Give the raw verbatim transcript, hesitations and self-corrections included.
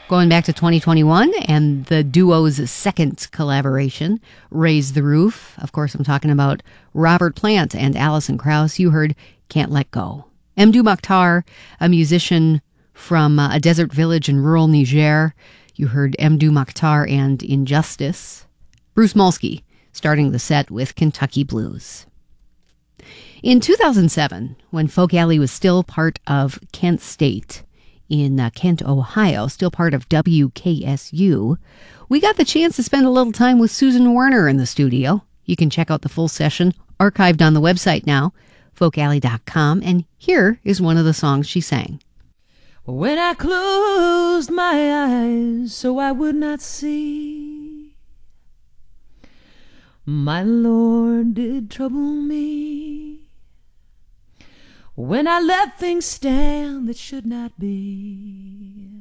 Going back to twenty twenty-one and the duo's second collaboration, Raise the Roof. Of course, I'm talking about Robert Plant and Alison Krauss. You heard Can't Let Go. Mdou Moctar, a musician from uh, a desert village in rural Niger. You heard Mdou Moctar and Injustice. Bruce Molsky starting the set with Kentucky Blues. In two thousand seven, when Folk Alley was still part of Kent State, in uh, Kent, Ohio, still part of W K S U, we got the chance to spend a little time with Susan Werner in the studio. You can check out the full session archived on the website now, folk alley dot com, and here is one of the songs she sang. When I closed my eyes so I would not see, my Lord did trouble me. When I let things stand that should not be,